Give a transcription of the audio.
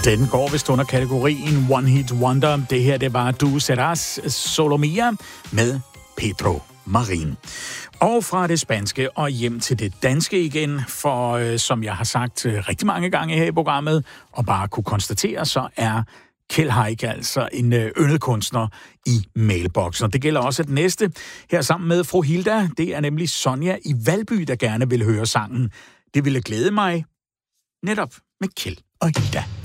Den går vist under kategorien One Hit Wonder. Det her, det var Du Serás Solo Mía med Pedro Marin. Og fra det spanske og hjem til det danske igen, for som jeg har sagt rigtig mange gange her i programmet, og bare kunne konstatere, så er Kjeld Haik altså en yndet kunstner i mailboksen. Og det gælder også den næste her sammen med fru Hilda. Det er nemlig Sonja i Valby, der gerne vil høre sangen. Det ville glæde mig netop med Kjeld og Hilda.